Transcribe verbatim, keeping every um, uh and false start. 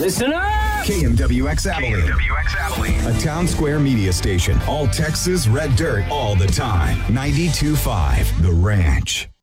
Listen up! K M W X Abilene. K M W X Abilene. A Town Square media station. All Texas red dirt all the time. ninety-two point five The Ranch.